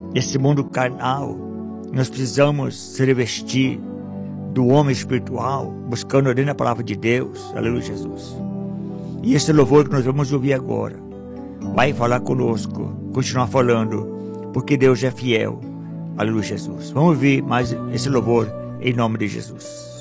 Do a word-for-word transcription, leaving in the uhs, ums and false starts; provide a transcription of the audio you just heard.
nesse mundo carnal, nós precisamos se revestir do homem espiritual, buscando ali na palavra de Deus. Aleluia, Jesus. E esse louvor que nós vamos ouvir agora vai falar conosco, continuar falando, porque Deus é fiel. Aleluia, Jesus. Vamos ouvir mais esse louvor em nome de Jesus.